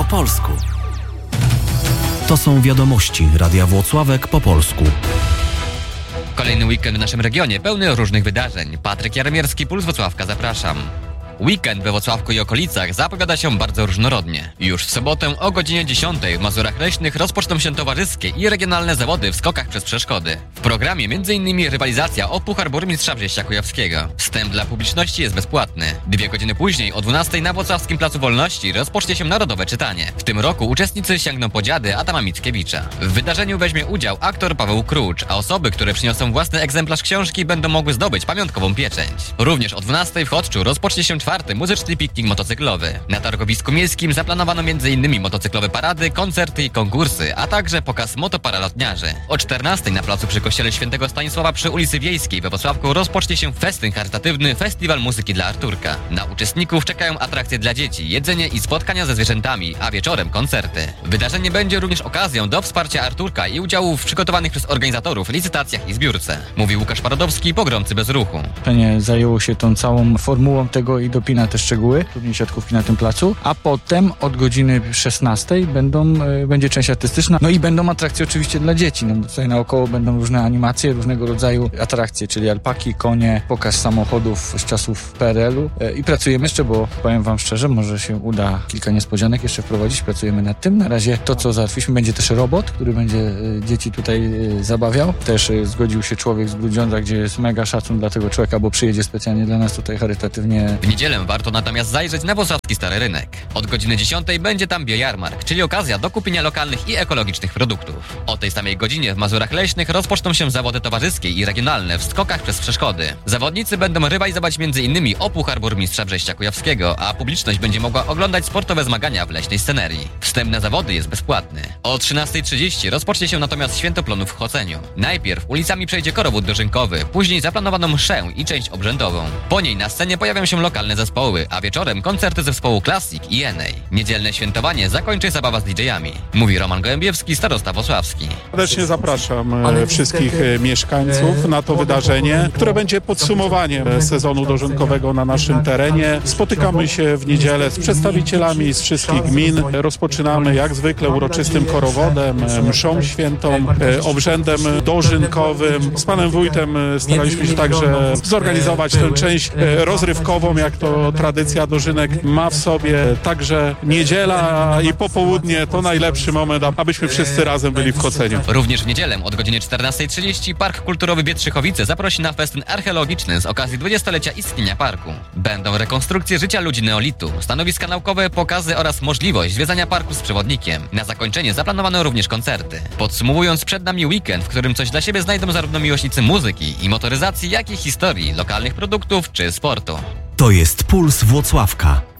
po polsku. To są wiadomości Radia Włocławek po polsku. Kolejny weekend w naszym regionie pełny różnych wydarzeń. Patryk Jaremierski, Puls Włocławka, zapraszam. Weekend we Włocławku i okolicach zapowiada się bardzo różnorodnie. Już w sobotę o godzinie 10 w Mazurach Leśnych rozpoczną się towarzyskie i regionalne zawody w skokach przez przeszkody. W programie m.in. rywalizacja o Puchar Burmistrza Brześcia Kujawskiego. Wstęp dla publiczności jest bezpłatny. 2 godziny później o 12 na Włocławskim Placu Wolności rozpocznie się narodowe czytanie. W tym roku uczestnicy sięgną po dziady Adama Mickiewicza. W wydarzeniu weźmie udział aktor Paweł Krucz, a osoby, które przyniosą własny egzemplarz książki, będą mogły zdobyć pamiątkową pieczęć. Również o 12 w Chodczu rozpocznie się 4. muzyczny piknik motocyklowy. Na targowisku miejskim zaplanowano m.in. motocyklowe parady, koncerty i konkursy, a także pokaz motoparalotniarzy. O 14 na placu przy kościele Świętego Stanisława przy ulicy Wiejskiej we Włocławku rozpocznie się festyn charytatywny Festiwal Muzyki dla Arturka. Na uczestników czekają atrakcje dla dzieci, jedzenie i spotkania ze zwierzętami, a wieczorem koncerty. Wydarzenie będzie również okazją do wsparcia Arturka i udziału w przygotowanych przez organizatorów licytacjach i zbiórce. Mówi Łukasz Parodowski, pogromcy bez ruchu. Zajęło się tą całą formułą tego i dopina te szczegóły, turniej siatkówki na tym placu, a potem od godziny 16 będzie część artystyczna, no i będą atrakcje oczywiście dla dzieci. No, tutaj naokoło będą różne animacje, różnego rodzaju atrakcje, czyli alpaki, konie, pokaz samochodów z czasów PRL-u i pracujemy jeszcze, bo powiem wam szczerze, może się uda kilka niespodzianek jeszcze wprowadzić, pracujemy nad tym. Na razie to, co załatwiliśmy, będzie też robot, który będzie dzieci tutaj zabawiał. Też zgodził się człowiek z Grudziądza, gdzie jest mega szacun dla tego człowieka, bo przyjedzie specjalnie dla nas tutaj charytatywnie. W niedzielę warto natomiast zajrzeć na Włocławski Stary Rynek. Od godziny 10 będzie tam biojarmark, czyli okazja do kupienia lokalnych i ekologicznych produktów. O tej samej godzinie w Mazurach Leśnych rozpoczną się zawody towarzyskie i regionalne w skokach przez przeszkody. Zawodnicy będą rywalizować m.in. o Puchar Burmistrza Brześcia Kujawskiego, a publiczność będzie mogła oglądać sportowe zmagania w leśnej scenerii. Wstęp na zawody jest bezpłatny. O 13:30 rozpocznie się natomiast Święto Plonów w Choceniu. Najpierw ulicami przejdzie korowód dożynkowy, później zaplanowano mszę i część obrzędową. Po niej na scenie pojawią się lokalne zespoły, a wieczorem koncerty zespołu Classic i Enej. Niedzielne świętowanie zakończy zabawa z DJ-ami. Mówi Roman Gołębiewski, starosta włocławski. Serdecznie zapraszam wszystkich mieszkańców na to wydarzenie, które będzie podsumowaniem sezonu dożynkowego na naszym terenie. Spotykamy się w niedzielę z przedstawicielami z wszystkich gmin. Rozpoczynamy jak zwykle uroczystym korowodem, mszą świętą, obrzędem dożynkowym. Z panem wójtem staraliśmy się także zorganizować tę część rozrywkową, jak to tradycja dożynek ma w sobie. Także niedziela i popołudnie to najlepszy moment, abyśmy wszyscy razem byli w Choceniu. Również w niedzielę od godziny 14:30 Park Kulturowy Wietrzychowice zaprosi na festyn archeologiczny z okazji 20-lecia istnienia parku. Będą rekonstrukcje życia ludzi neolitu, stanowiska naukowe, pokazy oraz możliwość zwiedzania parku z przewodnikiem. Na zakończenie zaplanowano również koncerty. Podsumowując, przed nami weekend, w którym coś dla siebie znajdą zarówno miłośnicy muzyki i motoryzacji, jak i historii, lokalnych produktów czy sportu. To jest Puls Włocławka.